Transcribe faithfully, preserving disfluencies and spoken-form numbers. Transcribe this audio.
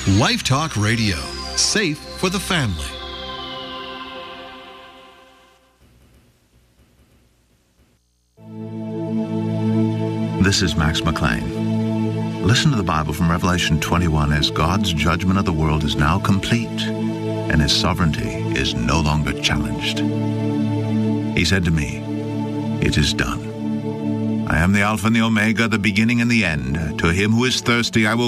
Life Talk Radio. Safe for the family. This is Max McLean. Listen to the Bible from Revelation twenty-one as God's judgment of the world is now complete and his sovereignty is no longer challenged. He said to me, "It is done. I am the Alpha and the Omega, the beginning and the end. To him who is thirsty I will